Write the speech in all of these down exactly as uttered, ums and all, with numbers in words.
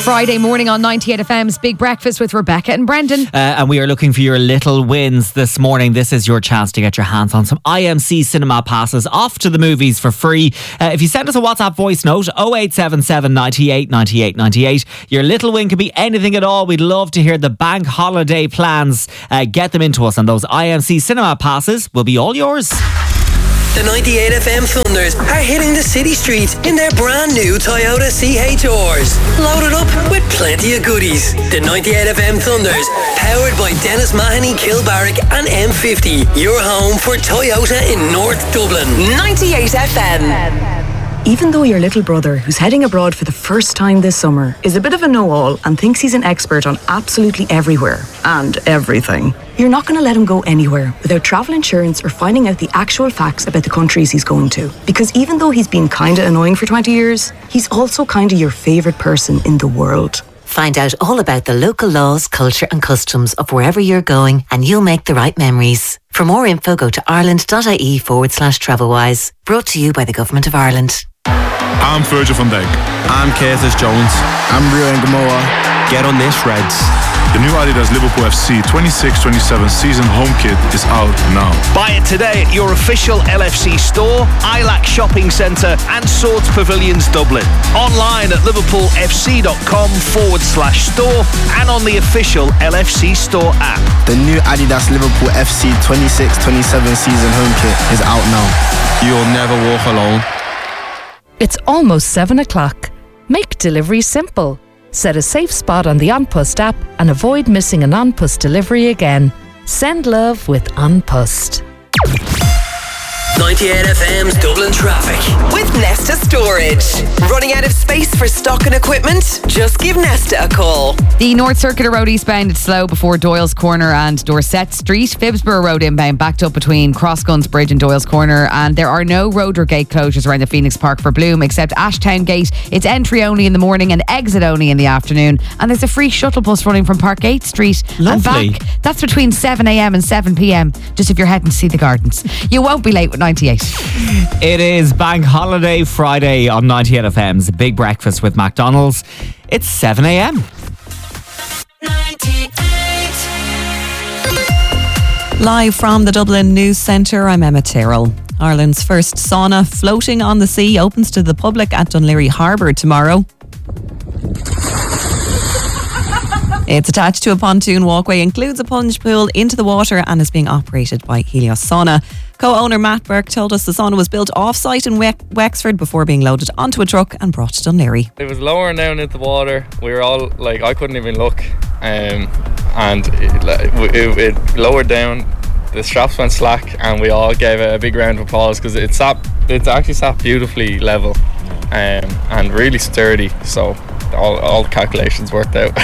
Friday morning on ninety-eight F M's Big Breakfast with Rebecca and Brendan. Uh, and we are looking for your little wins this morning. This is your chance to get your hands on some I M C cinema passes off to the movies for free. Uh, if you send us a WhatsApp voice note, oh eight seven seven, ninety-eight, ninety-eight, ninety-eight. Your little win can be anything at all. We'd love to hear the bank holiday plans. Uh, get them into us, and those I M C cinema passes will be all yours. The ninety-eight F M Thunders are hitting the city streets in their brand new Toyota C H Rs. Loaded up with plenty of goodies. The ninety-eight F M Thunders, powered by Dennis Mahoney, Kilbarrack and M fifty. Your home for Toyota in North Dublin. ninety-eight F M. Even though your little brother, who's heading abroad for the first time this summer, is a bit of a know-all and thinks he's an expert on absolutely everywhere and everything, you're not going to let him go anywhere without travel insurance or finding out the actual facts about the countries he's going to. Because even though he's been kinda annoying for twenty years, he's also kinda your favourite person in the world. Find out all about the local laws, culture and customs of wherever you're going, and you'll make the right memories. For more info, go to ireland.ie forward slash travelwise. Brought to you by the Government of Ireland. I'm Virgil van Dijk. I'm Curtis Jones. I'm Ruben Gamoa. Get on this, Reds. The new Adidas Liverpool F C twenty-six twenty-seven season home kit is out now. Buy it today at your official L F C store, I L A C Shopping Centre and Swords Pavilions Dublin. Online at liverpoolfc.com forward slash store and on the official L F C store app. The new Adidas Liverpool F C twenty-six twenty-seven season home kit is out now. You'll never walk alone. It's almost seven o'clock. Make delivery simple. Set a safe spot on the An Post app and avoid missing an An Post delivery again. Send love with An Post. ninety-eight F M's Dublin traffic with Nesta Storage. Running out of space for stock and equipment? Just give Nesta a call. The North Circular Road eastbound, it's slow before Doyle's Corner and Dorset Street. Phibsborough Road inbound backed up between Crossguns Bridge and Doyle's Corner, and there are no road or gate closures around the Phoenix Park for Bloom except Ashtown Gate. It's entry only in the morning and exit only in the afternoon, and there's a free shuttle bus running from Parkgate Street Lovely. and back. That's between seven a m and seven p m just if you're heading to see the gardens. You won't be late with ninety-eight. It is Bank Holiday Friday on ninety-eight F M's Big Breakfast with McDonald's. It's seven a m. Live from the Dublin News Centre, I'm Emma Tyrrell. Ireland's first sauna floating on the sea opens to the public at Dunleary Harbour tomorrow. It's attached to a pontoon walkway, includes a plunge pool into the water and is being operated by Helios Sauna. Co-owner Matt Burke told us the sauna was built off-site in Wex- Wexford before being loaded onto a truck and brought to Dunleary. It was lowering down into the water. We were all like, I couldn't even look, um, and it, it, it lowered down. The straps went slack, and we all gave it a big round of applause because it sat, it actually sat beautifully level, um, and really sturdy. So all all the calculations worked out.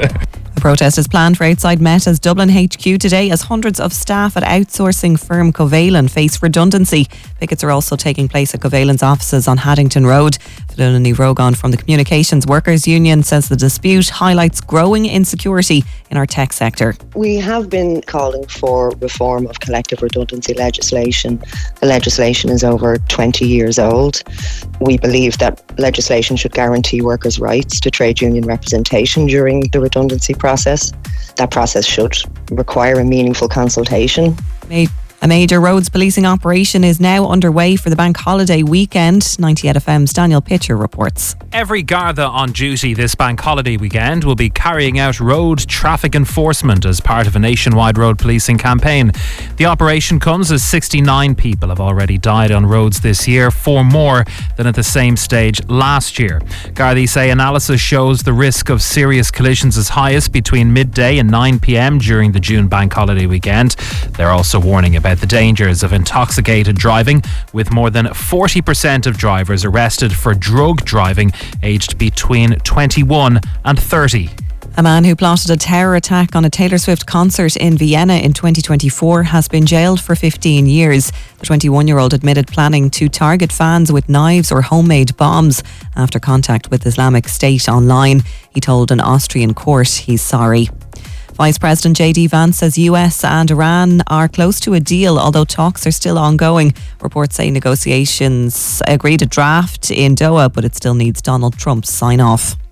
A protest is planned for outside Meta's Dublin H Q today as hundreds of staff at outsourcing firm Covalent face redundancy. Pickets are also taking place at Covalent's offices on Haddington Road. Filoni Rogan from the Communications Workers Union says the dispute highlights growing insecurity in our tech sector. We have been calling for reform of collective redundancy legislation. The legislation is over twenty years old. We believe that legislation should guarantee workers' rights to trade union representation during the redundancy process. That process should require a meaningful consultation. Made A major roads policing operation is now underway for the bank holiday weekend. ninety-eight F M's Daniel Pitcher reports. Every Garda on duty this bank holiday weekend will be carrying out road traffic enforcement as part of a nationwide road policing campaign. The operation comes as sixty-nine people have already died on roads this year, four more than at the same stage last year. Gardaí say analysis shows the risk of serious collisions is highest between midday and nine p m during the June bank holiday weekend. They're also warning about the dangers of intoxicated driving, with more than forty percent of drivers arrested for drug driving aged between twenty-one and thirty. A man who plotted a terror attack on a Taylor Swift concert in Vienna in twenty twenty-four has been jailed for fifteen years. The twenty-one-year-old admitted planning to target fans with knives or homemade bombs after contact with Islamic State online. He told an Austrian court he's sorry. Vice President J D Vance says U S and Iran are close to a deal, although talks are still ongoing. Reports say negotiations agreed a draft in Doha, but it still needs Donald Trump's sign-off.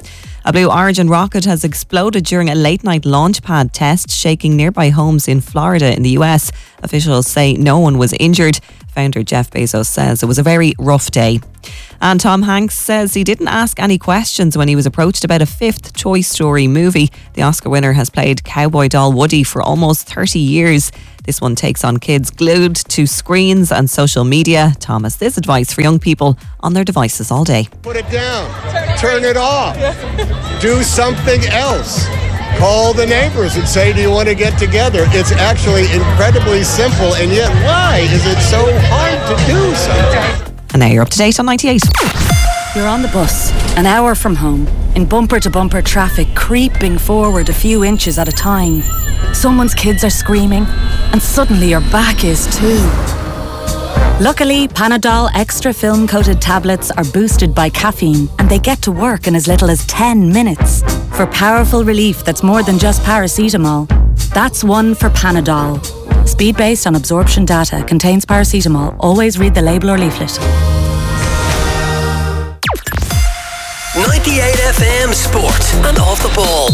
A Blue Origin rocket has exploded during a late-night launch pad test, shaking nearby homes in Florida in the U S. Officials say no one was injured. Founder Jeff Bezos says it was a very rough day. And Tom Hanks says he didn't ask any questions when he was approached about a fifth Toy Story movie. The Oscar winner has played cowboy doll Woody for almost thirty years. This one takes on kids glued to screens and social media. Tom has this advice for young people on their devices all day. Put it down. Turn it off. Do something else. Call the neighbors and say, do you want to get together? It's actually incredibly simple, and yet why is it so hard to do something? And now you're up to date on ninety-eight. You're on the bus, an hour from home, in bumper-to-bumper traffic, creeping forward a few inches at a time. Someone's kids are screaming, and suddenly your back is too. Luckily, Panadol Extra film-coated tablets are boosted by caffeine, and they get to work in as little as ten minutes. For powerful relief that's more than just paracetamol. That's one for Panadol. Speed based on absorption data, contains paracetamol. Always read the label or leaflet. ninety-eight F M Sport and Off the Ball.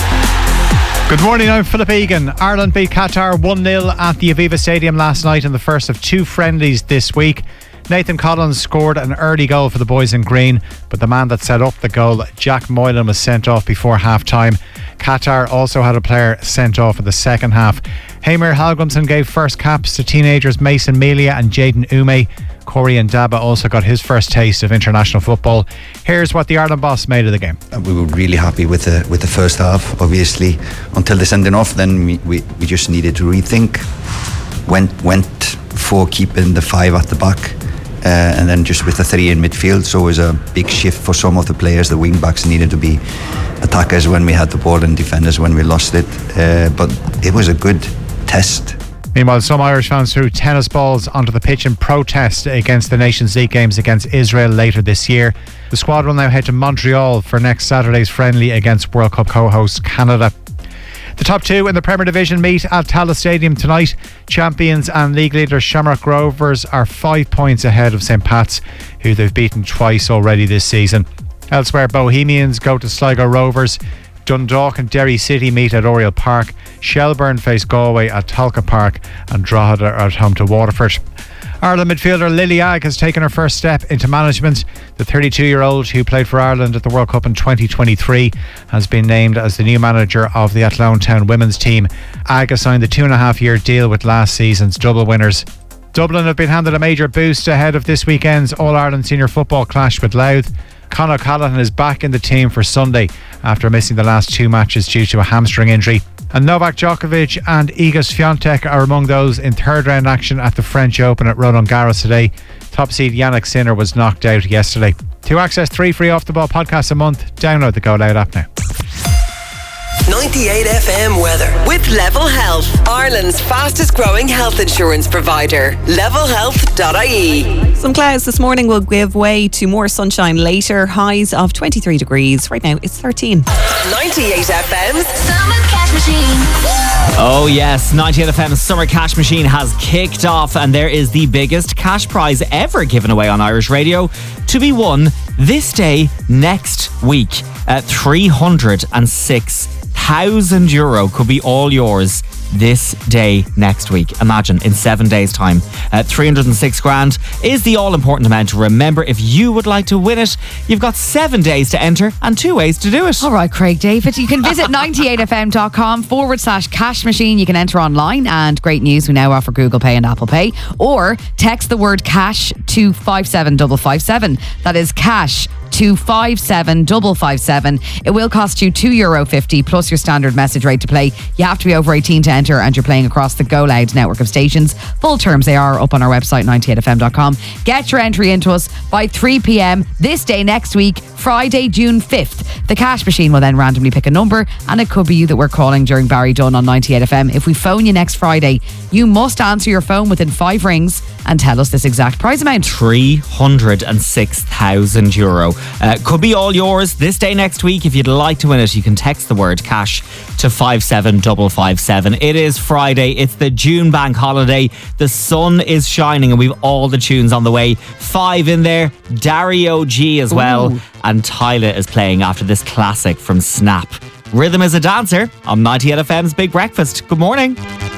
Good morning, I'm Philip Egan. Ireland beat Qatar one nil at the Aviva Stadium last night in the first of two friendlies this week. Nathan Collins scored an early goal for the boys in green, but the man that set up the goal, Jack Moylan, was sent off before half-time. Qatar also had a player sent off in the second half. Heimir Hallgrímsson gave first caps to teenagers Mason Melia and Jaden Ume. Corey Ndaba also got his first taste of international football. Here's what the Ireland boss made of the game. We were really happy with the with the first half, obviously. Until the sending off, then we, we, we just needed to rethink. Went, went for keeping the five at the back. Uh, and then just with the three in midfield, so it was a big shift for some of the players. The wing backs needed to be attackers when we had the ball and defenders when we lost it, uh, but it was a good test. Meanwhile, some Irish fans threw tennis balls onto the pitch in protest against the Nations League games against Israel later this year. The squad will now head to Montreal for next Saturday's friendly against World Cup co-host Canada. The top two in the Premier Division meet at Tallaght Stadium tonight. Champions and league leaders Shamrock Rovers are five points ahead of Saint Pat's, who they've beaten twice already this season. Elsewhere, Bohemians go to Sligo Rovers. Dundalk and Derry City meet at Oriel Park. Shelburne face Galway at Tolka Park, and Drogheda are at home to Waterford. Ireland midfielder Lily Agg has taken her first step into management. The thirty-two-year-old, who played for Ireland at the World Cup in twenty twenty-three, has been named as the new manager of the Athlone Town women's team. Agg has signed a two-and-a-half-year deal with last season's double winners. Dublin have been handed a major boost ahead of this weekend's All-Ireland Senior Football clash with Louth. Conor Callaghan is back in the team for Sunday after missing the last two matches due to a hamstring injury. And Novak Djokovic and Iga Swiatek are among those in third round action at the French Open at Roland Garros today. Top seed Yannick Sinner was knocked out yesterday. To access three free Off the Ball podcasts a month, download the Go Loud app now. ninety-eight F M weather with Level Health, Ireland's fastest growing health insurance provider. level health dot I E. Some clouds this morning will give way to more sunshine later. Highs of twenty-three degrees. Right now it's thirteen. ninety-eight F M's Summer Cash Machine. Oh yes, ninety-eight F M's Summer Cash Machine has kicked off, and there is the biggest cash prize ever given away on Irish radio to be won this day next week. At three hundred six thousand euro could be all yours this day next week. Imagine, in seven days time. Uh, three hundred six grand is the all important amount to remember. If you would like to win it, you've got seven days to enter and two ways to do it. All right, Craig David, you can visit ninety-eight f m dot com forward slash cash machine. You can enter online, and great news, we now offer Google Pay and Apple Pay, or text the word cash to five seven five five seven. That is cash to five seven five five seven. It will cost you two euro fifty plus your standard message rate to play. You have to be over eighteen to enter, and you're playing across the Go Loud network of stations. Full terms, they are up on our website, ninety-eight f m dot com. Get your entry into us by three p.m. this day next week, Friday, June fifth. The cash machine will then randomly pick a number, and it could be you that we're calling during Barry Dunn on ninety-eight F M. If we phone you next Friday, you must answer your phone within five rings and tell us this exact prize amount. three hundred six thousand euro. Uh, could be all yours this day next week. If you'd like to win it, you can text the word cash to five seven five five seven. It is Friday. It's the June bank holiday. The sun is shining and we've all the tunes on the way. Five in there. Dario G as well. Ooh. And Tyler is playing after this classic from Snap. Rhythm is a Dancer on ninety-eight F M's Big Breakfast. Good morning.